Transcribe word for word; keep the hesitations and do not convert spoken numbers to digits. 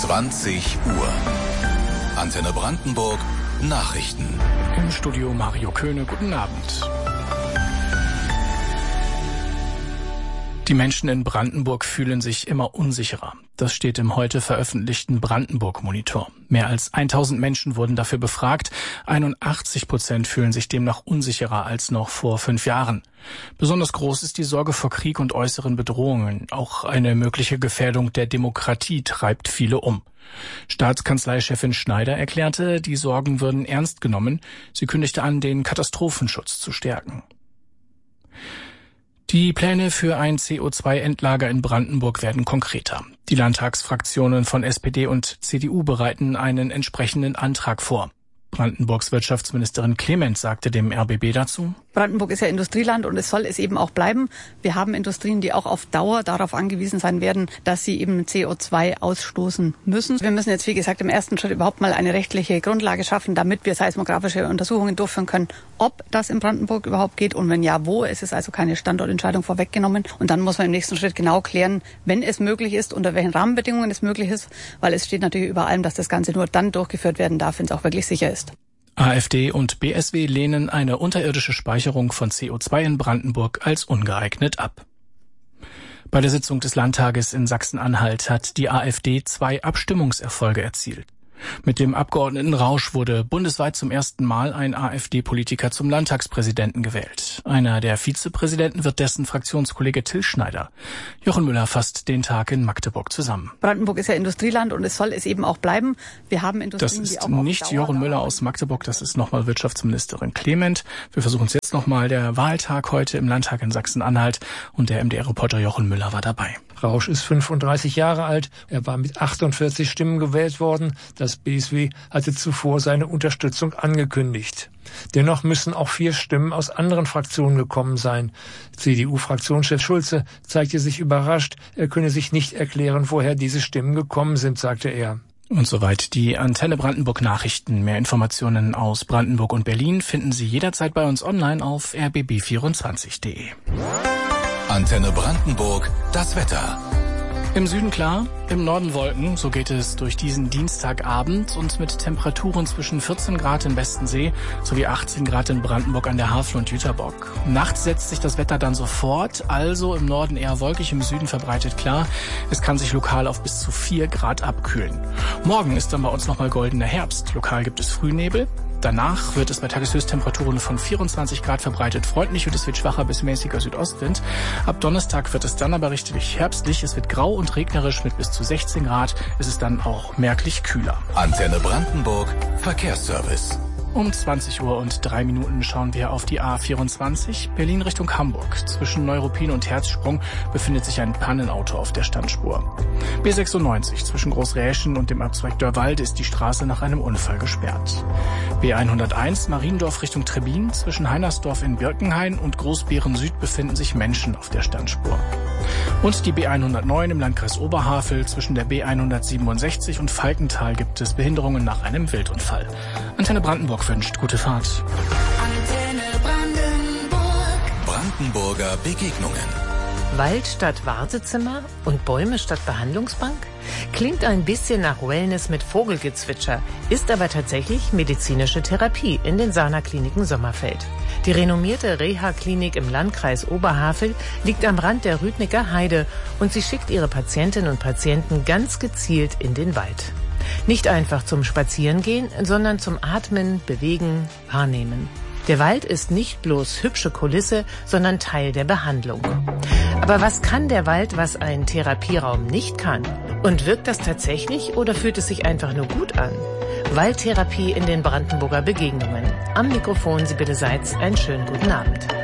zwanzig Uhr. Antenne Brandenburg Nachrichten. Im Studio Mario Köhne, guten Abend. Die Menschen in Brandenburg fühlen sich immer unsicherer. Das steht im heute veröffentlichten Brandenburg-Monitor. Mehr als tausend Menschen wurden dafür befragt. einundachtzig Prozent fühlen sich demnach unsicherer als noch vor fünf Jahren. Besonders groß ist die Sorge vor Krieg und äußeren Bedrohungen. Auch eine mögliche Gefährdung der Demokratie treibt viele um. Staatskanzleichefin Schneider erklärte, die Sorgen würden ernst genommen. Sie kündigte an, den Katastrophenschutz zu stärken. Die Pläne für ein C O zwei Endlager in Brandenburg werden konkreter. Die Landtagsfraktionen von S P D und C D U bereiten einen entsprechenden Antrag vor. Brandenburgs Wirtschaftsministerin Clement sagte dem R B B dazu: Brandenburg ist ja Industrieland und es soll es eben auch bleiben. Wir haben Industrien, die auch auf Dauer darauf angewiesen sein werden, dass sie eben C O zwei ausstoßen müssen. Wir müssen jetzt, wie gesagt, im ersten Schritt überhaupt mal eine rechtliche Grundlage schaffen, damit wir seismografische Untersuchungen durchführen können, ob das in Brandenburg überhaupt geht und wenn ja, wo. Es ist also keine Standortentscheidung vorweggenommen. Und dann muss man im nächsten Schritt genau klären, wenn es möglich ist, unter welchen Rahmenbedingungen es möglich ist, weil es steht natürlich über allem, dass das Ganze nur dann durchgeführt werden darf, wenn es auch wirklich sicher ist. AfD und B S W lehnen eine unterirdische Speicherung von C O zwei in Brandenburg als ungeeignet ab. Bei der Sitzung des Landtages in Sachsen-Anhalt hat die AfD zwei Abstimmungserfolge erzielt. Mit dem Abgeordneten Rausch wurde bundesweit zum ersten Mal ein AfD-Politiker zum Landtagspräsidenten gewählt. Einer der Vizepräsidenten wird dessen Fraktionskollege Till Schneider. Jochen Müller fasst den Tag in Magdeburg zusammen. Brandenburg ist ja Industrieland und es soll es eben auch bleiben. Wir haben Industrien, das ist die auch nicht Jochen Müller aus Magdeburg, das ist nochmal Wirtschaftsministerin Clement. Wir versuchen es jetzt nochmal. Der Wahltag heute im Landtag in Sachsen-Anhalt und der M D R-Reporter Jochen Müller war dabei. Rausch ist fünfunddreißig Jahre alt. Er war mit achtundvierzig Stimmen gewählt worden. Das B S W hatte zuvor seine Unterstützung angekündigt. Dennoch müssen auch vier Stimmen aus anderen Fraktionen gekommen sein. C D U-Fraktionschef Schulze zeigte sich überrascht. Er könne sich nicht erklären, woher diese Stimmen gekommen sind, sagte er. Und soweit die Antenne Brandenburg Nachrichten. Mehr Informationen aus Brandenburg und Berlin finden Sie jederzeit bei uns online auf r b b vierundzwanzig punkt de. Antenne Brandenburg, das Wetter. Im Süden klar, im Norden Wolken, so geht es durch diesen Dienstagabend und mit Temperaturen zwischen vierzehn Grad im Westensee sowie achtzehn Grad in Brandenburg an der Havel und Jüterbock. Nachts setzt sich das Wetter dann sofort, also im Norden eher wolkig, im Süden verbreitet klar. Es kann sich lokal auf bis zu vier Grad abkühlen. Morgen ist dann bei uns nochmal goldener Herbst. Lokal gibt es Frühnebel. Danach wird es bei Tageshöchsttemperaturen von vierundzwanzig Grad verbreitet freundlich und es wird schwacher bis mäßiger Südostwind. Ab Donnerstag wird es dann aber richtig herbstlich. Es wird grau und regnerisch mit bis zu sechzehn Grad. Es ist dann auch merklich kühler. Antenne Brandenburg, Verkehrsservice. Um zwanzig Uhr und drei Minuten schauen wir auf die A vierundzwanzig, Berlin Richtung Hamburg. Zwischen Neuruppin und Herzsprung befindet sich ein Pannenauto auf der Standspur. B sechsundneunzig, zwischen Großräschen und dem Abzweig Dörrwald ist die Straße nach einem Unfall gesperrt. B hunderteins, Mariendorf Richtung Trebin, zwischen Heinersdorf in Birkenhain und Großbeeren Süd befinden sich Menschen auf der Standspur. Und die B hundertneun im Landkreis Oberhavel, zwischen der B hundertsiebenundsechzig und Falkenthal gibt es Behinderungen nach einem Wildunfall. Antenne Brandenburg wünscht gute Fahrt. Antenne Brandenburg. Brandenburger Begegnungen. Wald statt Wartezimmer und Bäume statt Behandlungsbank? Klingt ein bisschen nach Wellness mit Vogelgezwitscher, ist aber tatsächlich medizinische Therapie in den Sana-Kliniken Sommerfeld. Die renommierte Reha-Klinik im Landkreis Oberhavel liegt am Rand der Rüdnicker Heide und sie schickt ihre Patientinnen und Patienten ganz gezielt in den Wald. Nicht einfach zum Spazierengehen, sondern zum Atmen, Bewegen, Wahrnehmen. Der Wald ist nicht bloß hübsche Kulisse, sondern Teil der Behandlung. Aber was kann der Wald, was ein Therapieraum nicht kann? Und wirkt das tatsächlich oder fühlt es sich einfach nur gut an? Waldtherapie in den Brandenburger Begegnungen. Am Mikrofon Sibylle Seitz, einen schönen guten Abend.